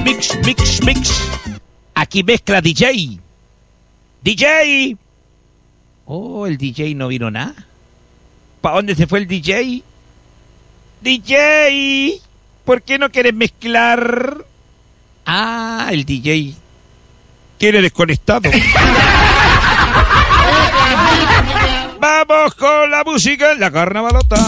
mix. Aquí mezcla DJ. DJ. Oh, el DJ no vino nada. ¿Para dónde se fue el DJ? DJ, ¿por qué no quieres mezclar? Ah, el DJ quiere desconectado. Vamos con la música en la carnavalota.